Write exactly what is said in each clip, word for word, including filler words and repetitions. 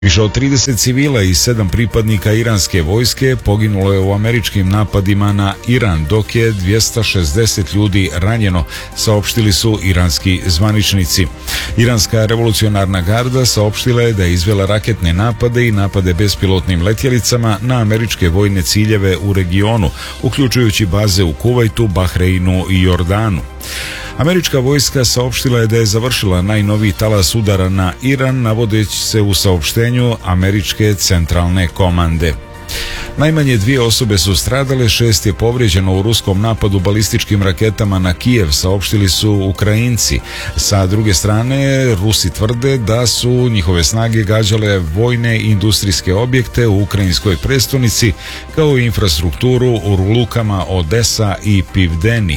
Više od trideset civila i sedam pripadnika iranske vojske poginulo je u američkim napadima na Iran, dok je dvjesto šezdeset ljudi ranjeno, saopštili su iranski zvaničnici. Iranska revolucionarna garda saopštila je da je izvela raketne napade i napade bespilotnim letjelicama na američke vojne ciljeve u regionu, uključujući baze u Kuvajtu, Bahreinu i Jordanu. Američka vojska saopštila je da je završila najnoviji talas udara na Iran, navodeći se u saopštenju američke centralne komande. Najmanje dvije osobe su stradale, šest je povrijeđeno u ruskom napadu balističkim raketama na Kijev, saopštili su Ukrajinci. Sa druge strane, Rusi tvrde da su njihove snage gađale vojne i industrijske objekte u ukrajinskoj prestonici, kao i infrastrukturu u lukama Odesa i Pivdeni.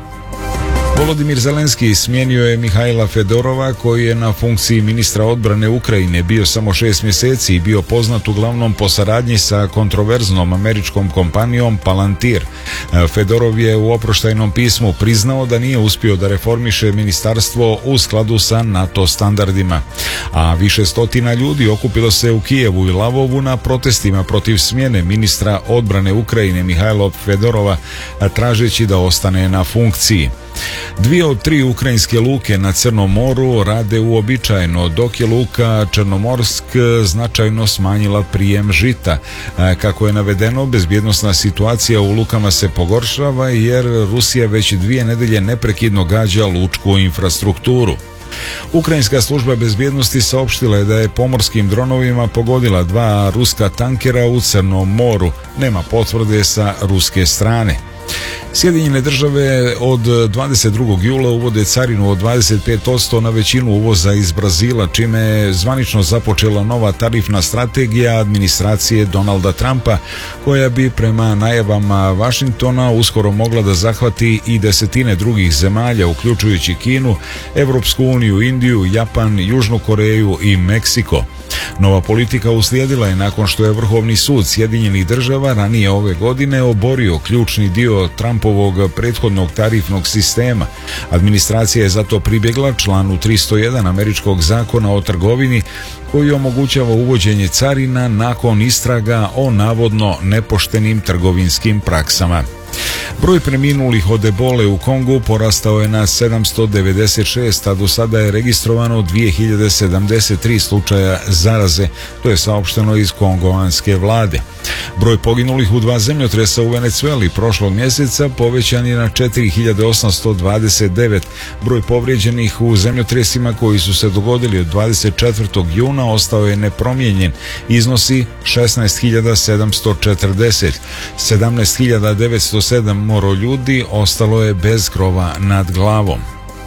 Volodimir Zelenski smijenio je Mihajla Fedorova, koji je na funkciji ministra odbrane Ukrajine bio samo šest mjeseci i bio poznat uglavnom po saradnji sa kontroverznom američkom kompanijom Palantir. Fedorov je u oproštajnom pismu priznao da nije uspio da reformiše ministarstvo u skladu sa NATO standardima. A više stotina ljudi okupilo se u Kijevu i Lavovu na protestima protiv smjene ministra odbrane Ukrajine Mihajla Fedorova, tražeći da ostane na funkciji. Dvije od tri ukrajinske luke na Crnom moru rade uobičajeno, dok je luka Črnomorsk značajno smanjila prijem žita. Kako je navedeno, bezbjednosna situacija u lukama se pogoršava jer Rusija već dvije nedelje neprekidno gađa lučku infrastrukturu. Ukrajinska služba bezbjednosti saopštila je da je pomorskim dronovima pogodila dva ruska tankera u Crnom moru. Nema potvrde sa ruske strane. Sjedinjene države od dvadeset drugog jula uvode carinu od dvadeset pet posto na većinu uvoza iz Brazila, čime je zvanično započela nova tarifna strategija administracije Donalda Trumpa, koja bi prema najavama Vašingtona uskoro mogla da zahvati i desetine drugih zemalja, uključujući Kinu, Evropsku uniju, Indiju, Japan, Južnu Koreju i Meksiko. Nova politika uslijedila je nakon što je Vrhovni sud Sjedinjenih država ranije ove godine oborio ključni dio Trumpovog prethodnog tarifnog sistema. Administracija je zato pribjegla članu tristo jedan američkog zakona o trgovini, koji omogućava uvođenje carina nakon istraga o navodno nepoštenim trgovinskim praksama. Broj preminulih od ebole u Kongu porastao je na sedamsto devedeset šest, a do sada je registrovano dvije hiljade sedamdeset tri slučaja zaraze, to je saopšteno iz kongovanske vlade. Broj poginulih u dva zemljotresa u Venecueli prošlog mjeseca povećan je na četiri hiljade osamsto dvadeset devet. Broj povrijeđenih u zemljotresima koji su se dogodili od dvadeset četvrtog juna ostao je nepromijenjen, iznosi šesnaest hiljada sedamsto četrdeset. sedamnaest hiljada devetsto sedam moro ljudi ostalo je bez krova nad glavom.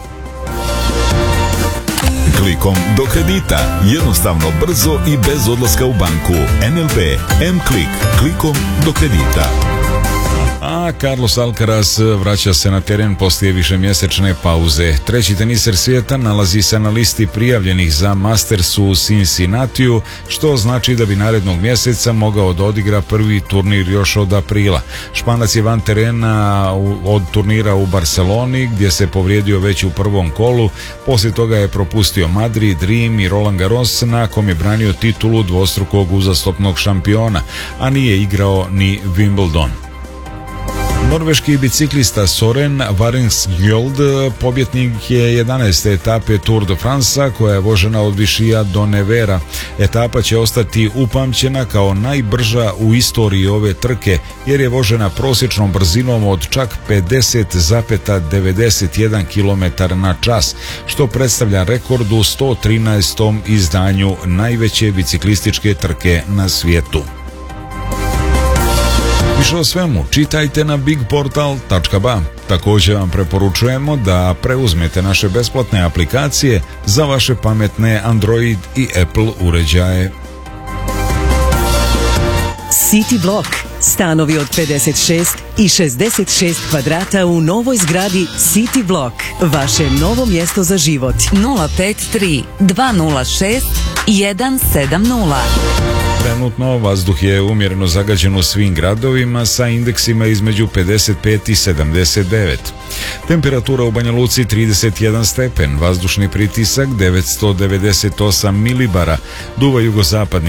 Klikom do kredita. Jednostavno, brzo i bez odlaska u banku. N L B M-Klik. Klikom do kredita. A Carlos Alcaraz vraća se na teren poslije višemjesečne pauze. Treći teniser svijeta nalazi se na listi prijavljenih za Masters u Cincinnatiju, što znači da bi narednog mjeseca mogao da odigra prvi turnir još od aprila. Španac je van terena od turnira u Barceloni, gdje se povrijedio već u prvom kolu. Poslije toga je propustio Madrid, Rim i Roland Garros, na kom je branio titulu dvostrukog uzastopnog šampiona, a nije igrao ni Wimbledon. Norveški biciklista Soren Varenskjold pobjednik je jedanaeste etape Tour de France, koja je vožena od Višija do Nevera. Etapa će ostati upamćena kao najbrža u istoriji ove trke, jer je vožena prosječnom brzinom od čak pedeset zarez devedeset jedan kilometar na čas, što predstavlja rekord u sto trinaestom izdanju najveće biciklističke trke na svijetu. Više o svemu čitajte na big portal tačka ba. Također vam preporučujemo da preuzmete naše besplatne aplikacije za vaše pametne Android i Apple uređaje. City Block. Stanovi od pedeset šest i šezdeset šest kvadrata u novoj zgradi City Block. Vaše novo mjesto za život. nula pet tri dva nula šest jedan sedam nula. Trenutno vazduh je umjereno zagađen u svim gradovima sa indeksima između pedeset pet i sedamdeset devet. Temperatura u Banja Luci trideset jedan stepen, vazdušni pritisak devetsto devedeset osam milibara, duva jugozapadni